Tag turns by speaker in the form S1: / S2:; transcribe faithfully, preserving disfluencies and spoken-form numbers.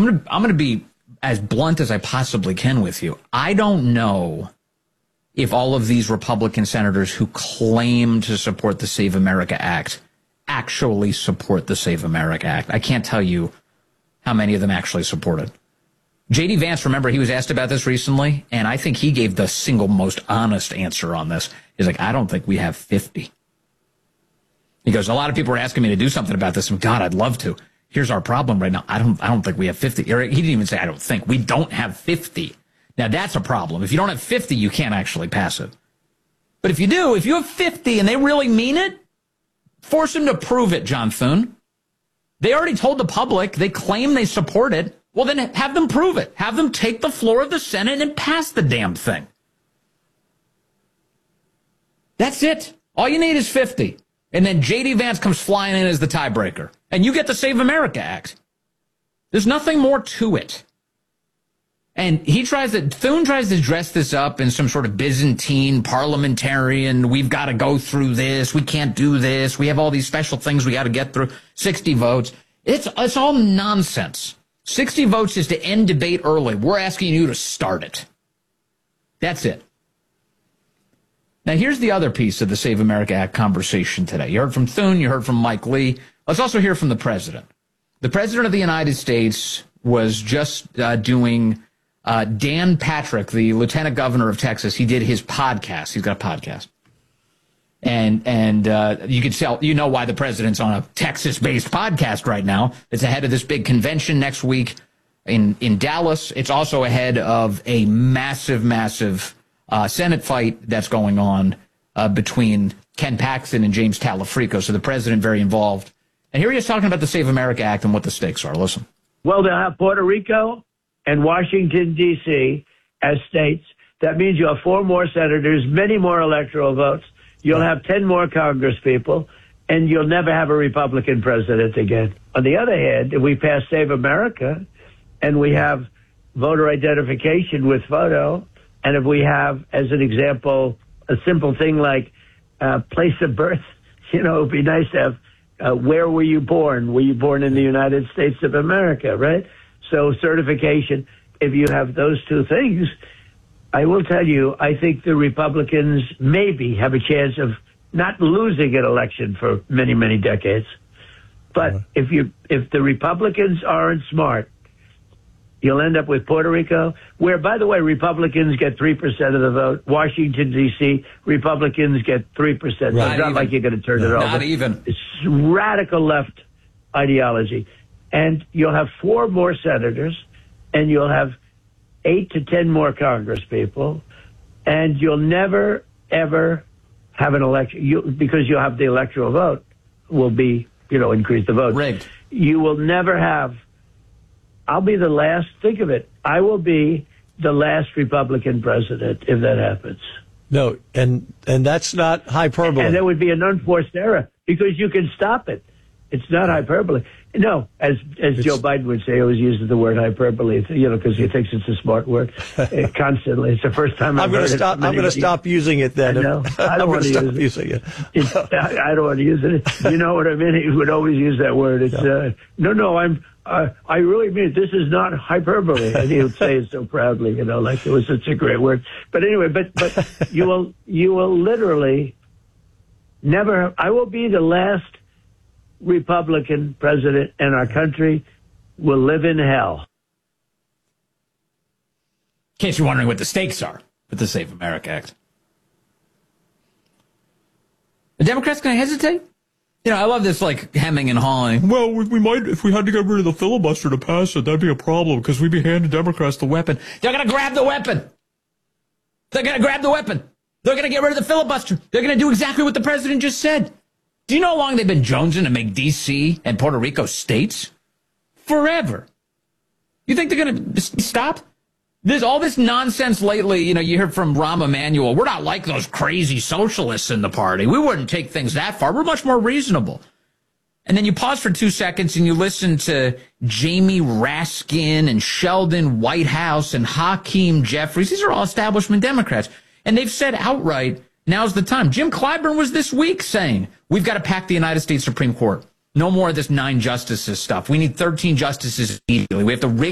S1: I'm going to I'm going to be as blunt as I possibly can with you. I don't know if all of these Republican senators who claim to support the Save America Act actually support the Save America Act. I can't tell you how many of them actually support it. J D Vance, remember, he was asked about this recently, and I think he gave the single most honest answer on this. He's like, I don't think we have fifty. He goes, a lot of people are asking me to do something about this, and God, I'd love to. Here's our problem right now. I don't I don't think we have fifty. Or he didn't even say, I don't think. We don't have fifty. Now, that's a problem. If you don't have fifty, you can't actually pass it. But if you do, if you have fifty and they really mean it, force them to prove it, John Thune. They already told the public. They claim they support it. Well, then have them prove it. Have them take the floor of the Senate and pass the damn thing. That's it. All you need is fifty. And then J D Vance comes flying in as the tiebreaker. And you get the Save America Act. There's nothing more to it. And he tries to, Thune tries to dress this up in some sort of Byzantine parliamentarian, we've got to go through this, we can't do this, we have all these special things we got to get through, sixty votes. It's, it's all nonsense. sixty votes is to end debate early. We're asking you to start it. That's it. Now, here's the other piece of the Save America Act conversation today. You heard from Thune, you heard from Mike Lee. Let's also hear from the president. The president of the United States was just uh, doing uh, Dan Patrick, the lieutenant governor of Texas. He did his podcast. He's got a podcast. And and uh, you can tell, you know why the president's on a Texas-based podcast right now. It's ahead of this big convention next week in, in Dallas. It's also ahead of a massive, massive uh, Senate fight that's going on uh, between Ken Paxton and James Talafrico. So the president very involved. And here he is talking about the Save America Act and what the stakes are. Listen.
S2: Well, they'll have Puerto Rico and Washington, D C as states. That means you'll have four more senators, many more electoral votes. You'll have ten more Congress people, and you'll never have a Republican president again. On the other hand, if we pass Save America and we have voter identification with photo, and if we have, as an example, a simple thing like uh, place of birth, you know, it would be nice to have uh, where were you born? Were you born in the United States of America, right? So certification, if you have those two things, I will tell you, I think the Republicans maybe have a chance of not losing an election for many, many decades. But uh-huh. if you if the Republicans aren't smart, you'll end up with Puerto Rico, where, by the way, Republicans get three percent of the vote. Washington, D C, Republicans get three percent.
S1: Not
S2: it's not
S1: even.
S2: like you're going to turn no, it over.
S1: Not even.
S2: It's radical left ideology. And you'll have four more senators, and you'll have eight to ten more Congress people, and you'll never, ever have an election you, because you'll have the electoral vote will be, you know, increase the vote.
S1: Rigged.
S2: You will never have, I'll be the last, think of it, I will be the last Republican president if that happens.
S3: No, and and that's not hyperbole.
S2: And there would be an unforced error because you can stop it. It's not hyperbole. No, as as it's, Joe Biden would say, he always uses the word hyperbole, you know, because he thinks it's a smart word. uh, constantly, it's the first time I've
S3: I'm going to stop. I'm going to stop using it then.
S2: I know. I don't want to
S3: stop
S2: use
S3: using it.
S2: it. I, I don't want to use it. You know what I mean? He would always use that word. It's yeah. uh, no, no. I'm. Uh, I really mean it. This is not hyperbole, and he would say it so proudly, you know, like it was such a great word. But anyway, but but you will you will literally never. I will be the last Republican president, and our country will live in hell.
S1: In case you're wondering what the stakes are with the Save America Act. The Democrats going to hesitate? You know, I love this, like, hemming and hawing. Well, we, we might, if we had to get rid of the filibuster to pass it, that'd be a problem, because we'd be handing Democrats the weapon. They're going to grab the weapon. They're going to grab the weapon. They're going to get rid of the filibuster. They're going to do exactly what the president just said. Do you know how long they've been jonesing to make D C and Puerto Rico states? Forever. You think they're going to stop? There's all this nonsense lately. You know, you hear from Rahm Emanuel. We're not like those crazy socialists in the party. We wouldn't take things that far. We're much more reasonable. And then you pause for two seconds and you listen to Jamie Raskin and Sheldon Whitehouse and Hakeem Jeffries. These are all establishment Democrats. And they've said outright, now's the time. Jim Clyburn was this week saying, we've got to pack the United States Supreme Court. No more of this nine justices stuff. We need thirteen justices immediately. We have to rig